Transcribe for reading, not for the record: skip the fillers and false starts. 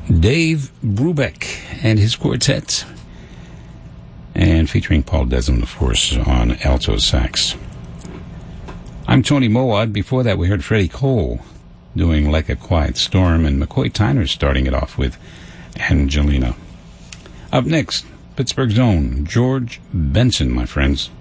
Dave Brubeck and his quartet, and featuring Paul Desmond, of course, on alto sax. I'm Tony Mowat. Before that, we heard Freddie Cole doing Like a Quiet Storm, and McCoy Tyner starting it off with Angelina. Up next, Pittsburgh's own George Benson, my friends.